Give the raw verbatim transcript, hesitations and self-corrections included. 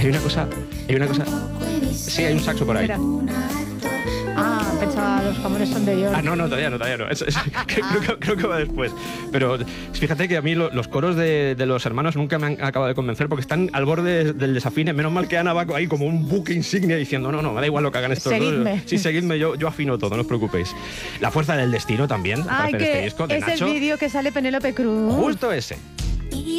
Hay una cosa, hay una cosa... Sí, hay un saxo por ahí. Mira. Ah, pensaba, los jamones son de York. Ah, no, no, todavía no, todavía no. Es, es, creo, que, creo que va después. Pero fíjate que a mí lo, los coros de, de los hermanos nunca me han acabado de convencer porque están al borde del desafine. Menos mal que Ana va ahí como un buque insignia diciendo no, no, me da igual lo que hagan estos Seguidme. dos. Sí, seguidme, yo, yo afino todo, no os preocupéis. La fuerza del destino también Ay, aparece en que este disco de es Nacho. el vídeo que sale Penélope Cruz. Justo ese.